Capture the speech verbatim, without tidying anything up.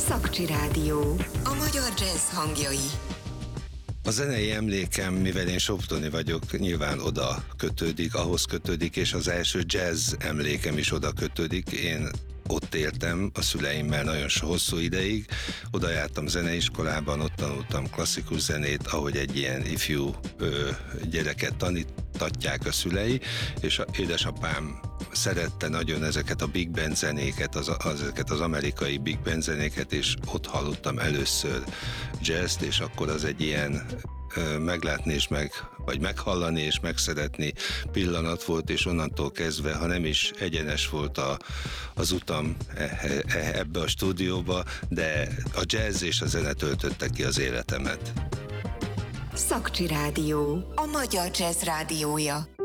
Szakcsi Rádió. A magyar jazz hangjai. A zenei emlékem, mivel én soproni vagyok, nyilván oda kötődik, ahhoz kötődik, és az első jazz emlékem is oda kötődik. Én ott éltem a szüleimmel nagyon hosszú ideig, oda jártam zeneiskolában, ott tanultam klasszikus zenét, ahogy egy ilyen ifjú ö, gyereket tanítatják a szülei, és a édesapám szerette nagyon ezeket a big band zenéket, az, az, ezeket az amerikai big band zenéket, és ott hallottam először jazzt, és akkor az egy ilyen ö, meglátni és meg, vagy meghallani és megszeretni pillanat volt, és onnantól kezdve, ha nem is egyenes volt a, az utam e, e, ebbe a stúdióba, de a jazz és a zene töltötte ki az életemet. Szakcsi Rádió. A magyar jazz rádiója.